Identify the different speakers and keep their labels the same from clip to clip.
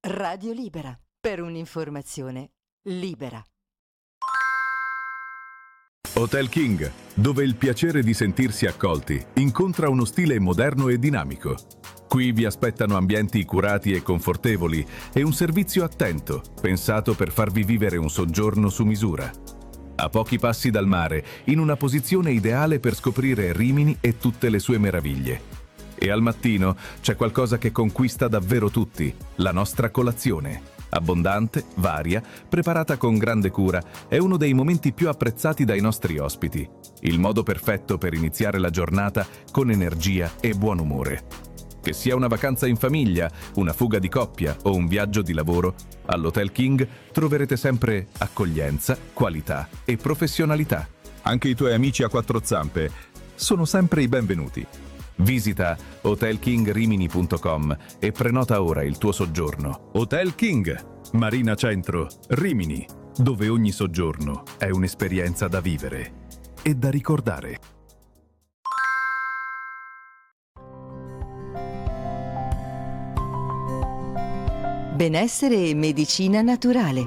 Speaker 1: Radio Libera, per un'informazione libera.
Speaker 2: Hotel King, dove il piacere di sentirsi accolti incontra uno stile moderno e dinamico. Qui vi aspettano ambienti curati e confortevoli e un servizio attento, pensato per farvi vivere un soggiorno su misura. A pochi passi dal mare, in una posizione ideale per scoprire Rimini e tutte le sue meraviglie. E al mattino c'è qualcosa che conquista davvero tutti, la nostra colazione. Abbondante, varia, preparata con grande cura, è uno dei momenti più apprezzati dai nostri ospiti. Il modo perfetto per iniziare la giornata con energia e buon umore. Che sia una vacanza in famiglia, una fuga di coppia o un viaggio di lavoro, all'Hotel King troverete sempre accoglienza, qualità e professionalità. Anche i tuoi amici a quattro zampe sono sempre i benvenuti. Visita hotelkingrimini.com e prenota ora il tuo soggiorno. Hotel King, Marina Centro, Rimini, dove ogni soggiorno è un'esperienza da vivere e da ricordare.
Speaker 1: Benessere e medicina naturale.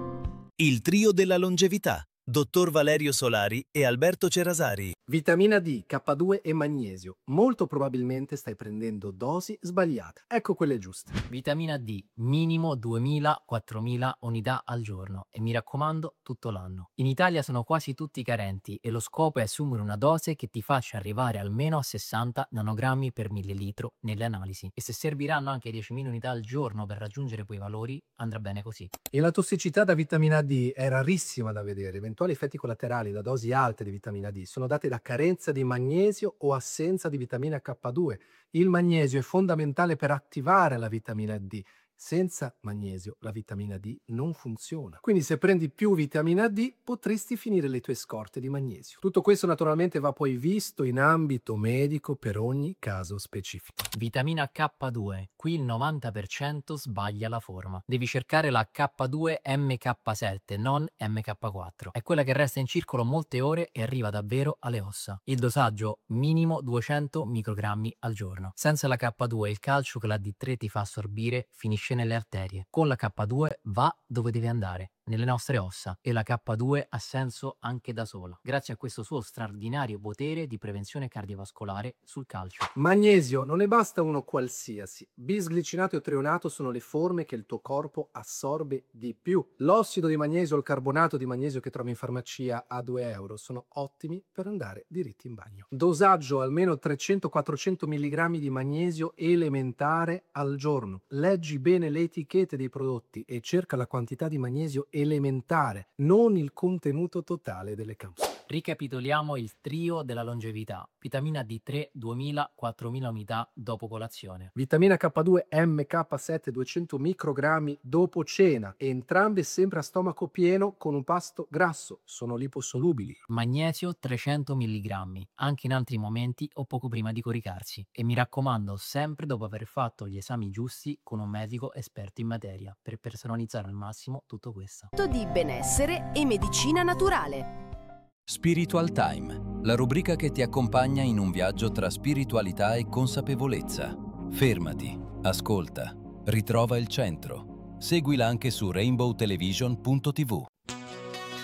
Speaker 3: Il trio della longevità. Dottor Valerio Solari e Alberto Cerasari.
Speaker 4: Vitamina D, K2 e magnesio. Molto probabilmente stai prendendo dosi sbagliate. Ecco quelle giuste.
Speaker 5: Vitamina D, minimo 2000-4000 unità al giorno e mi raccomando tutto l'anno. In Italia sono quasi tutti carenti e lo scopo è assumere una dose che ti faccia arrivare almeno a 60 nanogrammi per millilitro nelle analisi. E se serviranno anche 10.000 unità al giorno per raggiungere quei valori, andrà bene così.
Speaker 4: E la tossicità da vitamina D è rarissima da vedere. Eventuali effetti collaterali da dosi alte di vitamina D sono date da carenza di magnesio o assenza di vitamina K2. Il magnesio è fondamentale per attivare la vitamina D. Senza magnesio la vitamina D non funziona. Quindi se prendi più vitamina D potresti finire le tue scorte di magnesio. Tutto questo naturalmente va poi visto in ambito medico per ogni caso specifico.
Speaker 5: Vitamina K2, qui il 90% sbaglia la forma. Devi cercare la K2 MK7, non MK4. È quella che resta in circolo molte ore e arriva davvero alle ossa. Il dosaggio minimo 200 microgrammi al giorno. Senza la K2 il calcio che la D3 ti fa assorbire finisce nelle arterie. Con la K2 va dove deve andare, nelle nostre ossa, e la K2 ha senso anche da sola, grazie a questo suo straordinario potere di prevenzione cardiovascolare sul calcio.
Speaker 4: Magnesio non ne basta uno qualsiasi. Bisglicinato e treonato sono le forme che il tuo corpo assorbe di più. L'ossido di magnesio o il carbonato di magnesio che trovi in farmacia a 2 euro sono ottimi per andare diritti in bagno. Dosaggio almeno 300-400 mg di magnesio elementare al giorno. Leggi bene le etichette dei prodotti e cerca la quantità di magnesio elementare, non il contenuto totale delle capsule.
Speaker 5: Ricapitoliamo il trio della longevità. Vitamina D3 2000-4000 unità dopo colazione.
Speaker 4: Vitamina K2 MK7 200 microgrammi dopo cena, entrambe sempre a stomaco pieno con un pasto grasso, sono liposolubili.
Speaker 5: Magnesio 300 mg, anche in altri momenti o poco prima di coricarsi. E mi raccomando, sempre dopo aver fatto gli esami giusti con un medico esperto in materia, per personalizzare al massimo tutto questo.
Speaker 6: Di benessere e medicina naturale.
Speaker 7: Spiritual Time, la rubrica che ti accompagna in un viaggio tra spiritualità e consapevolezza. Fermati, ascolta, ritrova il centro. Seguila anche su rainbowtelevision.tv.